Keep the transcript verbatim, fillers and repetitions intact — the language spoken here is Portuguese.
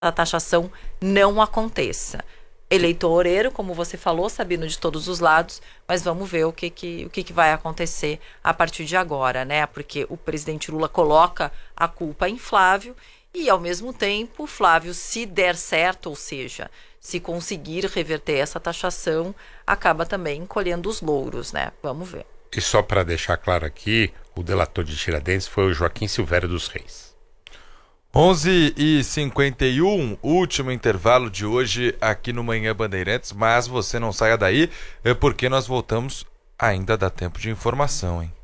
a taxação não aconteça. Eleitoreiro, como você falou, sabendo de todos os lados, mas vamos ver o que, que, o que, que vai acontecer a partir de agora, né? Porque o presidente Lula coloca a culpa em Flávio e, ao mesmo tempo, Flávio, se der certo, ou seja, se conseguir reverter essa taxação, acaba também colhendo os louros, né? Vamos ver. E só para deixar claro aqui, o delator de Tiradentes foi o Joaquim Silvério dos Reis. onze e cinquenta e um, último intervalo de hoje aqui no Manhã Bandeirantes, mas você não saia daí, é porque nós voltamos, ainda dá tempo de informação, hein?